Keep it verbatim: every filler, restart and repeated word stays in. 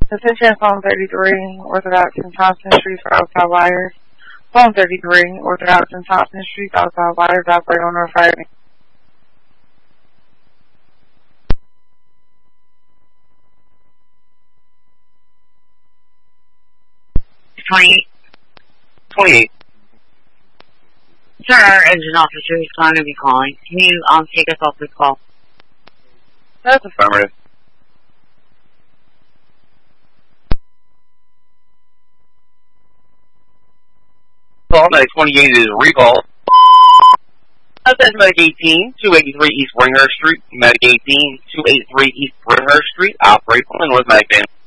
Attention, phone thirty-three, Orthodox and Thompson Street for outside wires. Phone thirty-three, Orthodox and Thompson Street, outside wires, operate on our Friday. twenty-eight. twenty-eight. Sir, engine officer is going to be calling. Can you um take us off this call? That's affirmative. Call nine twenty-eight is recall. That's Medic eighteen, two eighty-three East Ringhurst Street. Medic eighteen, two eighty-three East Ringhurst Street. Operate on North Medic Van.